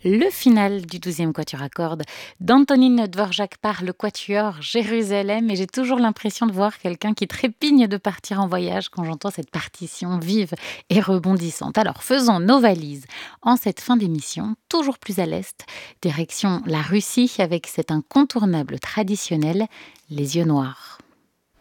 Le final du 12e quatuor à cordes d'Antonine Dvorak par le quatuor Jérusalem et j'ai toujours l'impression de voir quelqu'un qui trépigne de partir en voyage quand j'entends cette partition vive et rebondissante. Alors faisons nos valises en cette fin d'émission, toujours plus à l'est, direction la Russie avec cet incontournable traditionnel, les yeux noirs.